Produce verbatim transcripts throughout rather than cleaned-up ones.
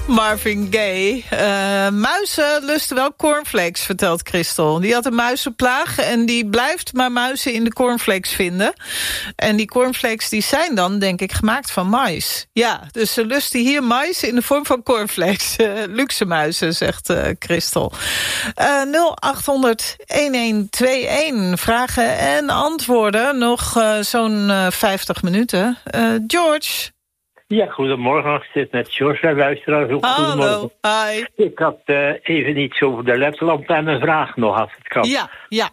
Marvin Gaye. Uh, muizen lusten wel cornflakes, vertelt Christel. Die had een muizenplaag en die blijft maar muizen in de cornflakes vinden. En die cornflakes die zijn dan, denk ik, gemaakt van mais. Ja, dus ze lusten hier mais in de vorm van cornflakes. Uh, luxe muizen, zegt uh, Christel. Uh, nul acht honderd elf twee een. Vragen en antwoorden. Nog uh, zo'n uh, vijftig minuten. Uh, George... Ja, goedemorgen. Ik zit met George en luisteraars ook. Hallo, hi. Ik had uh, even iets over de ledlampen en een vraag nog, als het kan. Ja, ja.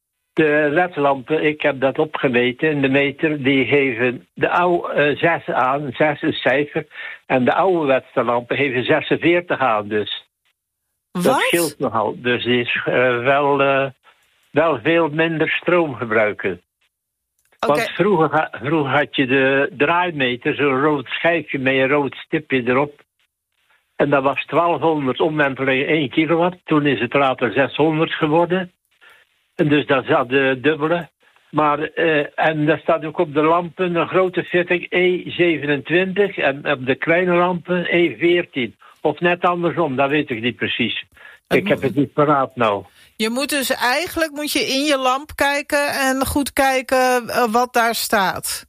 De ledlampen, ik heb dat opgemeten in de meter, die geven de oude uh, zes aan, zes is cijfer, en de ouderwetse lampen geven zesenveertig aan, dus. Wat? Dat scheelt nogal. Dus die is uh, wel, uh, wel veel minder stroom gebruiken. Okay. Want vroeger, vroeger had je de draaimeter, zo'n rood schijfje met een rood stipje erop. En dat was twaalfhonderd omwentelingen één kilowatt. Toen is het later zeshonderd geworden. En dus dat zat de dubbele. Maar, uh, en daar staat ook op de lampen een grote fitting E zevenentwintig en op de kleine lampen E veertien. Of net andersom, dat weet ik niet precies. Ik moet... heb het niet paraat nou. Je moet dus eigenlijk moet je in je lamp kijken en goed kijken uh, wat daar staat.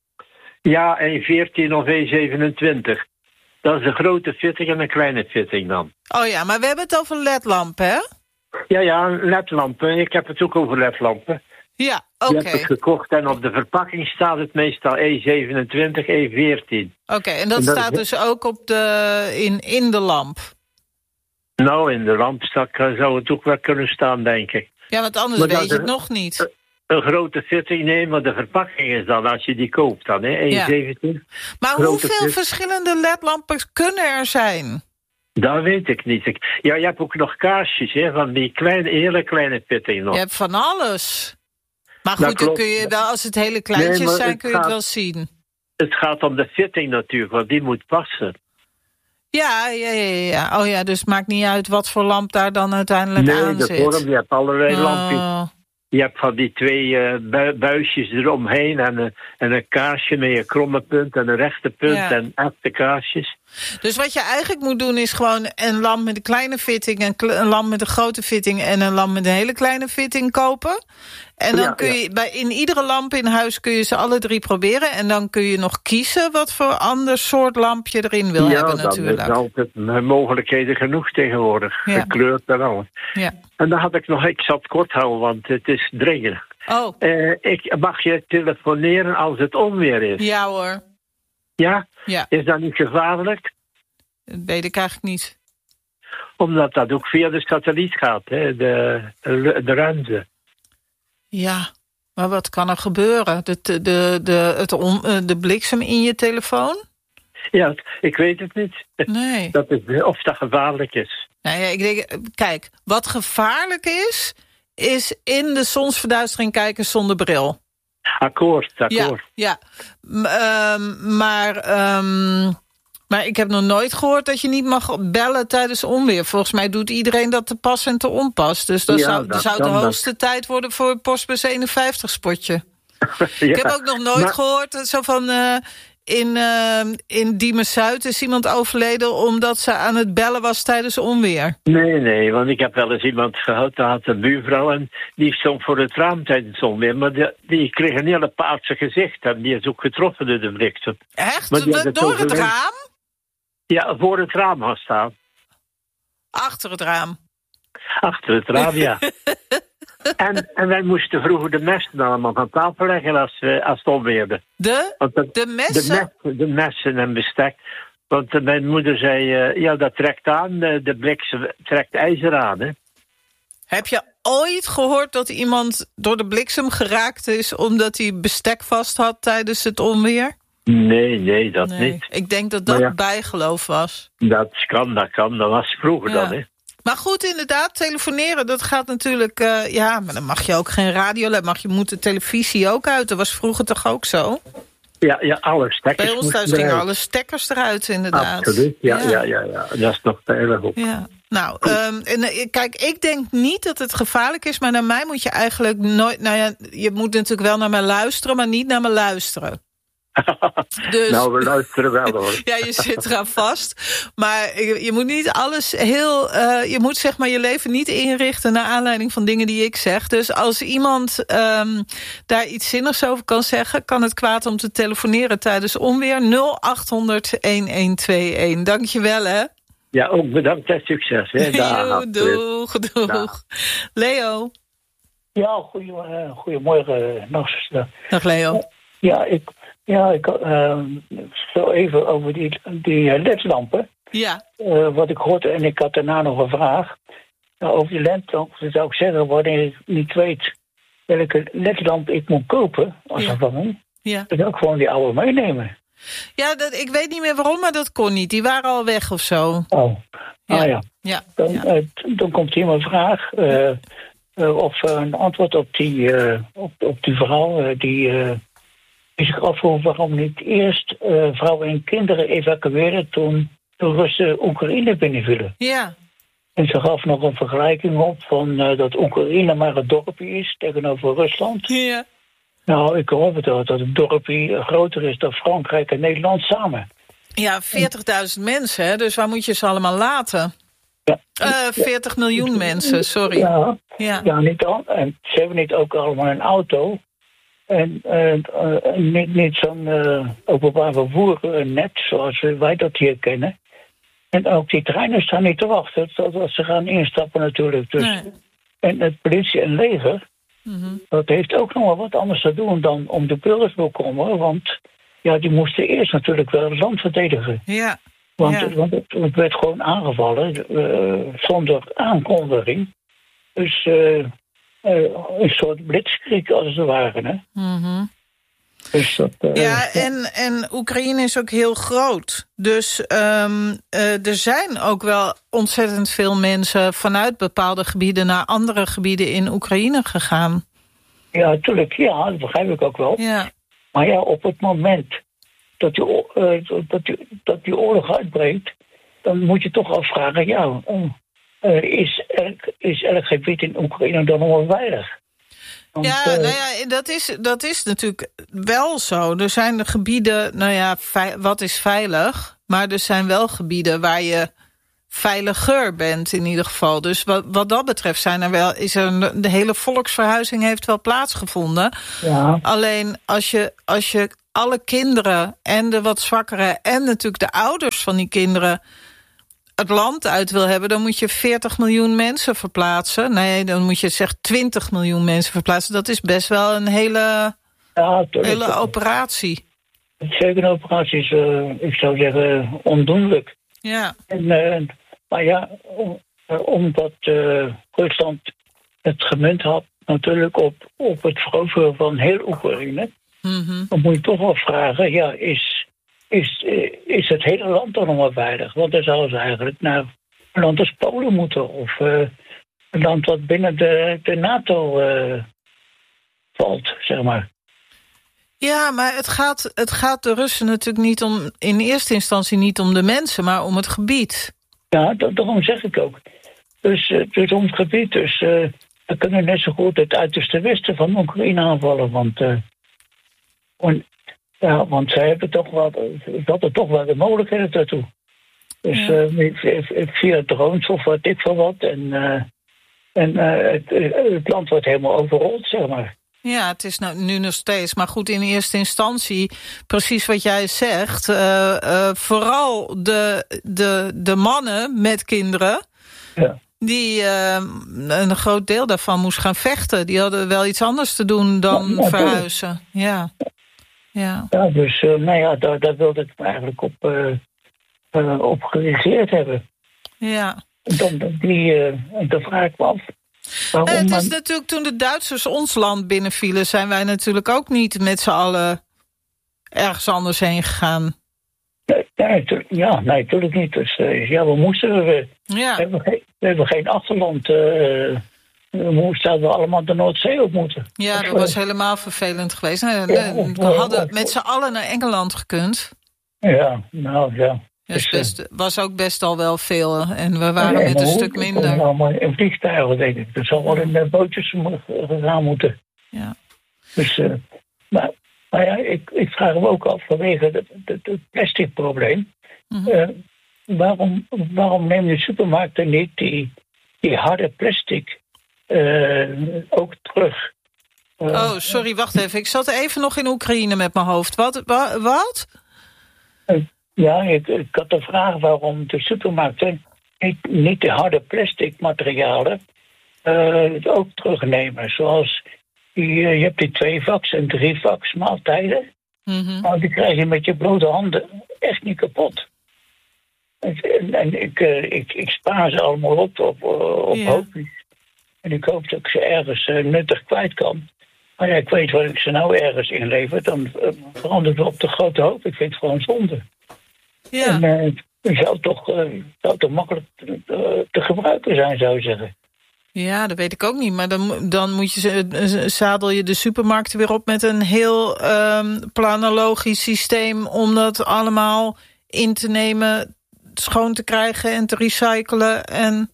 Ja, E veertien of E zevenentwintig. Dat is een grote fitting en een kleine fitting dan. Oh ja, maar we hebben het over ledlampen, hè? Ja, ja, ledlampen. Ik heb het ook over ledlampen. Ja, oké. Die heb ik gekocht en op de verpakking staat het meestal E zevenentwintig, E veertien. Oké, okay, en dat, en dat staat is... dus ook op de, in, in de lamp? Nou, in de lamp zou het ook wel kunnen staan, denk ik. Ja, want anders maar weet je het een, nog niet. Een, een grote fitting, nee, maar de verpakking is dan, als je die koopt dan, hè, E zeventien. Ja. Maar grote hoeveel fitting. Verschillende ledlampen kunnen er zijn? Dat weet ik niet. Ik, ja, je hebt ook nog kaarsjes, hè, van die kleine, hele kleine fitting nog. Je hebt van alles. Maar goed, dan kun je wel, als het hele kleintjes nee, zijn, kun je gaat, het wel zien. Het gaat om de fitting natuurlijk, want die moet passen. Ja, ja, ja, ja. Oh ja, dus het maakt niet uit wat voor lamp daar dan uiteindelijk nee, aan zit. Nee, de vorm, je hebt allerlei oh. lampjes. Je hebt van die twee uh, bu- buisjes eromheen en, uh, en een kaarsje met een kromme punt en een rechte punt ja. en echte kaarsjes. Dus wat je eigenlijk moet doen is gewoon een lamp met een kleine fitting, een, kle- een lamp met een grote fitting en een lamp met een hele kleine fitting kopen. En dan ja, kun je ja. bij in iedere lamp in huis kun je ze alle drie proberen. En dan kun je nog kiezen wat voor ander soort lampje erin wil ja, hebben natuurlijk. Ja, dan is altijd mogelijkheden genoeg tegenwoordig. Ja. Gekleurd en alles. Ja. En dan had ik nog, ik zat kort houden, want het is dringend. Oh. Uh, ik, mag je telefoneren als het onweer is? Ja hoor. Ja? Ja. Is dat niet gevaarlijk? Dat weet ik eigenlijk niet. Omdat dat ook via de satelliet gaat, hè? De, de, de ruimte. Ja, maar wat kan er gebeuren? De, de, de, de, het on, de bliksem in je telefoon? Ja, ik weet het niet. Nee. Dat is, of dat gevaarlijk is. Nou ja, ik denk, kijk, wat gevaarlijk is, is in de zonsverduistering kijken zonder bril. Akkoord, akkoord. Ja, ja. Um, maar, um, maar ik heb nog nooit gehoord dat je niet mag bellen tijdens onweer. Volgens mij doet iedereen dat te pas en te onpas. Dus dat ja, zou, dat zou de hoogste dat. tijd worden voor het Postbus eenenvijftig spotje. Ja, ik heb ook nog nooit maar... gehoord, zo van... Uh, In, uh, in Diemen-Zuid is iemand overleden omdat ze aan het bellen was tijdens onweer. Nee, nee, want ik heb wel eens iemand gehad, daar had een buurvrouw en die stond voor het raam tijdens onweer. Maar die, die kreeg een hele paarse gezicht en die is ook getroffen door de bliksem. Echt? Het door het raam? Ja, voor het raam gaan staan. Achter het raam? Achter het raam, ja. En, en wij moesten vroeger de messen allemaal van tafel leggen als, uh, als het onweerde. De? De, de messen? De, mes, de messen en bestek. Want uh, mijn moeder zei, uh, ja, dat trekt aan. Uh, de bliksem trekt ijzer aan, hè. Heb je ooit gehoord dat iemand door de bliksem geraakt is omdat hij bestek vast had tijdens het onweer? Nee, nee, dat nee. niet. Ik denk dat dat ja, bijgeloof was. Dat kan, dat kan. Dat was vroeger ja. dan, hè. Maar goed, inderdaad, telefoneren, dat gaat natuurlijk... Uh, ja, maar dan mag je ook geen radio, dan mag je, moet de televisie ook uit. Dat was vroeger toch ook zo? Ja, ja, alle stekkers. Bij ons thuis gingen alle stekkers eruit, inderdaad. Absoluut, ja, ja, ja, ja, ja. Dat is nog veilig op. Ja. Nou, um, en, kijk, ik denk niet dat het gevaarlijk is, maar naar mij moet je eigenlijk nooit... Nou ja, je moet natuurlijk wel naar mij luisteren, maar niet naar me luisteren. Dus, nou, we luisteren wel hoor. Ja, je zit eraan vast. Maar je, je moet niet alles heel... Uh, je moet zeg maar je leven niet inrichten naar aanleiding van dingen die ik zeg. Dus als iemand um, daar iets zinnigs over kan zeggen, kan het kwaad om te telefoneren tijdens onweer. nul acht honderd elf tweeëntwintig. Dank je wel, hè. Ja, ook bedankt en succes. Hè. Yo, doeg, doeg. Dag. Leo. Ja, goedemorgen. Goedemorgen, Nachtzuster. Dag Leo. Ja, ik, ja, ik uh, zo even over die, die uh, ledlampen. Ja. Uh, wat ik hoorde, en ik had daarna nog een vraag. Nou, over die ledlampen zou ik zeggen, wanneer ik niet weet welke ledlamp ik moet kopen als ja. vervanging, ja. dan zou ik gewoon die oude meenemen. Ja, dat, ik weet niet meer waarom, maar dat kon niet. Die waren al weg of zo. Oh, ja. ah ja. ja. Dan, ja. uh, dan komt hier mijn vraag. Uh, uh, of uh, een antwoord op die, uh, op, op die vrouw uh, die... Uh, is zich afvroeg waarom niet eerst uh, vrouwen en kinderen evacueerden toen de Russen Oekraïne binnenvielen. Ja. En ze gaf nog een vergelijking op van uh, dat Oekraïne maar een dorpje is tegenover Rusland. Ja. Nou, ik hoop het wel dat het dorpje groter is dan Frankrijk en Nederland samen. Ja, veertigduizend mensen, hè? Dus waar moet je ze allemaal laten? Ja. Uh, veertig miljoen mensen, sorry. Ja, ja. ja, niet dan. En ze hebben niet ook allemaal een auto. En uh, uh, niet, niet zo'n uh, openbaar vervoernet zoals wij dat hier kennen. En ook die treinen staan niet te wachten totdat ze gaan instappen natuurlijk. Dus. Nee. En het politie en leger, mm-hmm. dat heeft ook nog wel wat anders te doen dan om de burgers te bekomen. Want ja, die moesten eerst natuurlijk wel het land verdedigen. Ja. Want, ja. want het, het werd gewoon aangevallen uh, zonder aankondiging. Dus... Uh, Uh, een soort blitzkrieg als het ware. Hè? Mm-hmm. Dus dat, uh, ja, en, en Oekraïne is ook heel groot. Dus um, uh, er zijn ook wel ontzettend veel mensen vanuit bepaalde gebieden naar andere gebieden in Oekraïne gegaan. Ja, natuurlijk. Ja, dat begrijp ik ook wel. Ja. Maar ja, op het moment dat die, uh, dat die, dat die oorlog uitbreekt, dan moet je toch afvragen, ja... Uh, Uh, is, elk, is elk gebied in Oekraïne dan nog veilig? Want, ja, uh, nou ja, dat is, dat is natuurlijk wel zo. Er zijn gebieden, nou ja, vei, wat is veilig? Maar er zijn wel gebieden waar je veiliger bent in ieder geval. Dus wat, wat dat betreft zijn er wel, is er een, de hele volksverhuizing heeft wel plaatsgevonden. Ja. Alleen als je, als je alle kinderen en de wat zwakkere en natuurlijk de ouders van die kinderen het land uit wil hebben, dan moet je veertig miljoen mensen verplaatsen. Nee, dan moet je zeg twintig miljoen mensen verplaatsen. Dat is best wel een hele, ja, hele operatie. Zeker een operatie is, uh, ik zou zeggen, ondoenlijk. Ja. En, uh, maar ja, om, uh, omdat uh, Rusland het gemunt had natuurlijk op, op het veroveren van heel Oekraïne, mm-hmm. dan moet je toch wel vragen, ja, is... Is, is het hele land dan nog maar veilig? Want dan zouden ze eigenlijk naar een land als Polen moeten. Of uh, een land wat binnen de, de NATO uh, valt, zeg maar. Ja, maar het gaat, het gaat de Russen natuurlijk niet om, in eerste instantie niet om de mensen, maar om het gebied. Ja, dat, daarom zeg ik ook. Dus, uh, dus om het gebied. Dus uh, we kunnen net zo goed het uiterste westen van Oekraïne aanvallen. Want... Uh, on, Ja, want zij hebben toch wel, dat er toch wel de mogelijkheden daartoe. Dus ja. uh, via drones of wat ik van wat. En, uh, en uh, het, het land wordt helemaal overrold, zeg maar. Ja, het is nou, nu nog steeds. Maar goed, in eerste instantie, precies wat jij zegt. Uh, uh, vooral de, de, de mannen met kinderen. Ja. Die, uh, een groot deel daarvan moest gaan vechten. Die hadden wel iets anders te doen dan ja, verhuizen. Ja. Ja. ja, dus uh, nou ja, daar, daar wilde ik me eigenlijk op, uh, uh, op gereageerd hebben. Ja. Dan, die, uh, dan vraag ik me af. Uh, het is man... natuurlijk toen de Duitsers ons land binnenvielen, zijn wij natuurlijk ook niet met z'n allen ergens anders heen gegaan. Nee, nee, ja, nee, natuurlijk niet. Dus uh, ja, we moesten. We, ja. we, hebben, geen, we hebben geen achterland. Uh, We moesten allemaal de Noordzee op moeten. Ja, dat was helemaal vervelend geweest. Nee, ja, we hadden met z'n allen naar Engeland gekund. Ja, nou ja. Dus best, was ook best al wel veel. En we waren ja, met een stuk minder. Nou, in vliegtuigen, denk ik. Dat zal wel in de bootjes gegaan moeten. Ja. Dus, uh, maar, Nou ja, ik, ik vraag me ook af vanwege het, het, het plastic probleem. Mm-hmm. Uh, waarom, waarom nemen de supermarkten niet die, die harde plastic uh, ook terug? Uh, oh, sorry, wacht even. Ik zat even nog in Oekraïne met mijn hoofd. Wat? Wa, wat? Uh, ja, ik, ik had de vraag waarom de supermarkten niet, niet de harde plastic materialen uh, ook terugnemen. Zoals die, uh, je hebt die twee vaks en drie vaks maaltijden. Mm-hmm. Maar die krijg je met je blote handen echt niet kapot. En, en ik, uh, ik, ik spaar ze allemaal op op, op yeah. hoopjes. En ik hoop dat ik ze ergens uh, nuttig kwijt kan. Maar ja, ik weet wat ik ze nou ergens inlever, dan uh, verandert het op de grote hoop. Ik vind het gewoon zonde. Ja. En uh, het zou toch, uh, zou toch makkelijk te, uh, te gebruiken zijn, zou je zeggen. Ja, dat weet ik ook niet. Maar dan, dan moet je, zadel je de supermarkten weer op met een heel um, planologisch systeem om dat allemaal in te nemen, schoon te krijgen en te recyclen. En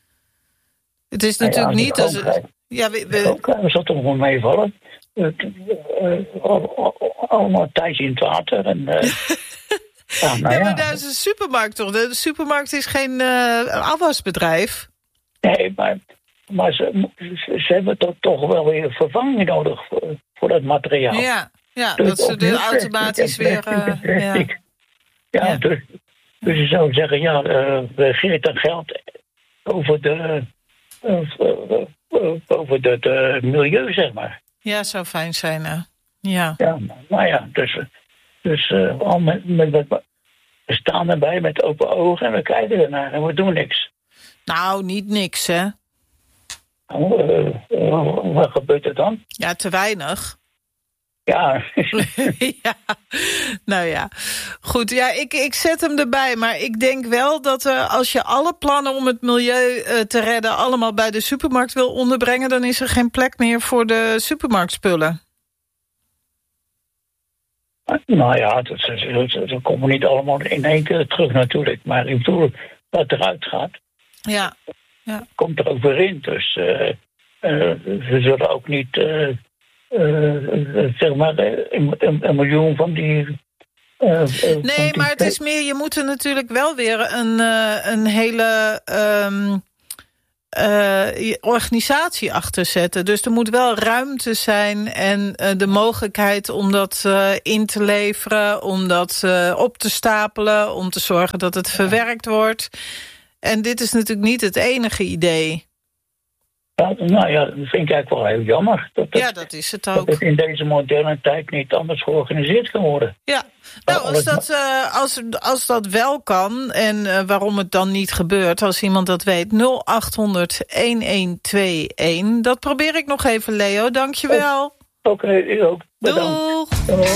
het is natuurlijk ja, niet... Als, ja, we, we... we zal toch wel meevallen. Uh, uh, allemaal thuis in het water. En, uh, ja, nou ja, maar daar is een supermarkt toch? De supermarkt is geen uh, afwasbedrijf. Nee, maar, maar ze, ze, ze hebben toch, toch wel weer vervanging nodig voor, voor dat materiaal. Ja, ja dus dat ze de automatisch weer... Uh, ja, ja ja. Dus, dus je zou zeggen, ja, uh, regeert dan geld over de... Uh, uh, uh, over het uh, milieu, zeg maar. Ja, zou fijn zijn, hè? Ja. Ja, maar ja, dus, dus uh, al met, met, met, we staan erbij met open ogen en we kijken ernaar en we doen niks. Nou, niet niks, hè? Nou, uh, uh, wat gebeurt er dan? Ja, te weinig. Ja. ja, nou ja. Goed, ja, ik, ik zet hem erbij. Maar ik denk wel dat uh, als je alle plannen om het milieu uh, te redden allemaal bij de supermarkt wil onderbrengen, dan is er geen plek meer voor de supermarktspullen. Nou ja, dat, dat, dat, dat komen niet allemaal in één keer terug natuurlijk. Maar ik bedoel, wat eruit gaat, ja. Ja. komt er ook weer in. Dus uh, uh, we zullen ook niet... Uh, Uh, zeg maar een, een, een miljoen van die... Uh, uh, nee, maar het is meer, je moet er natuurlijk wel weer een, uh, een hele um, uh, organisatie achter zetten. Dus er moet wel ruimte zijn en uh, de mogelijkheid om dat uh, in te leveren, om dat uh, op te stapelen, om te zorgen dat het verwerkt wordt. En dit is natuurlijk niet het enige idee. Ja, nou ja, dat vind ik eigenlijk wel heel jammer. Dat het, ja, dat is het ook. Dat het in deze moderne tijd niet anders georganiseerd kan worden. Ja, nou, als dat, uh, als, als dat wel kan en uh, waarom het dan niet gebeurt, als iemand dat weet, nul acht honderd een een twee een. Dat probeer ik nog even, Leo. Dank je wel. Oké, okay, u ook. Bedankt. Doeg.